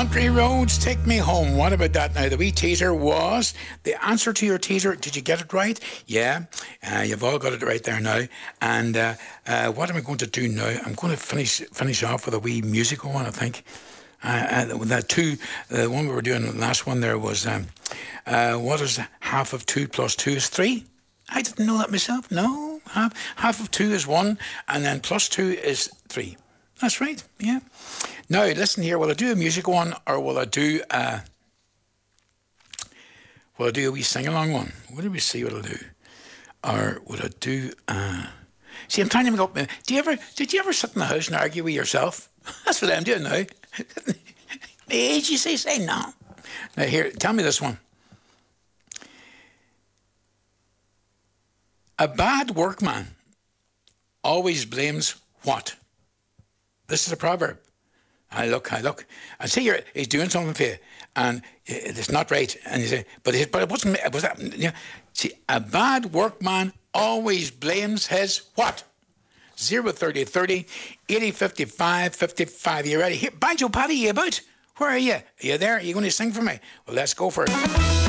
Country roads take me home. What about that now? The wee teaser was the answer to your teaser. Did you get it right? Yeah, you've all got it right there now. And what am I going to do now? I'm going to finish off with a wee musical one, I think. The one we were doing, the last one there was, what is half of 2 plus 2 is 3? I didn't know that myself. No, half of 2 is 1, and then plus 2 is 3. That's right, yeah. Now, listen here, will I do a musical one, or will I do a wee sing-along one? What do we see what I'll do? Or would I do See, I'm trying to make up... Did you ever sit in the house and argue with yourself? That's what I'm doing now. The age, you say no. Now, here, tell me this one. A bad workman always blames what? This is a proverb. I look. I see he's doing something for you, and it's not right. And you say, but it wasn't. Was that? Yeah. See, a bad workman always blames his what? 030 30 80 55 55. You ready? Here, Banjo Paddy, you about? Where are you? Are you there? Are you going to sing for me? Well, let's go for it.